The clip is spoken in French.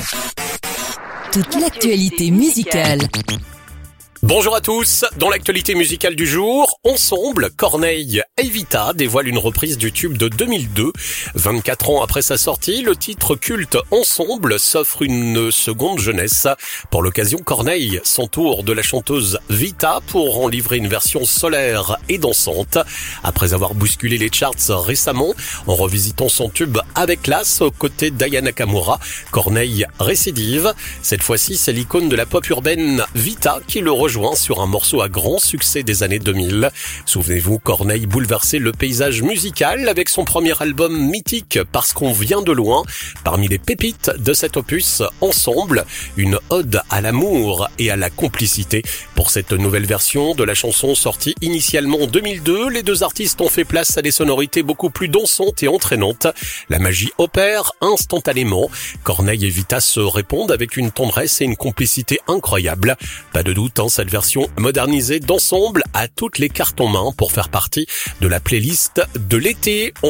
Toute l'actualité musicale. Bonjour à tous, dans l'actualité musicale du jour, Ensemble, Corneille et Vita dévoilent une reprise du tube de 2002. 24 ans après sa sortie, le titre culte Ensemble s'offre une seconde jeunesse. Pour l'occasion, Corneille s'entoure de la chanteuse Vita pour en livrer une version solaire et dansante. Après avoir bousculé les charts récemment, en revisitant son tube avec classe aux côtés d'Aya Nakamura, Corneille récidive. Cette fois-ci, c'est l'icône de la pop urbaine Vita qui le rejoint sur un morceau à grand succès des années 2000. Souvenez-vous, Corneille bouleversait le paysage musical avec son premier album mythique Parce qu'on vient de loin. Parmi les pépites de cet opus, Ensemble, une ode à l'amour et à la complicité. Pour cette nouvelle version de la chanson sortie initialement en 2002, les deux artistes ont fait place à des sonorités beaucoup plus dansantes et entraînantes. La magie opère instantanément. Corneille et Vita se répondent avec une tendresse et une complicité incroyables. Pas de doute, cette version modernisée d'Ensemble a toutes les cartes en main pour faire partie de la playlist de l'été.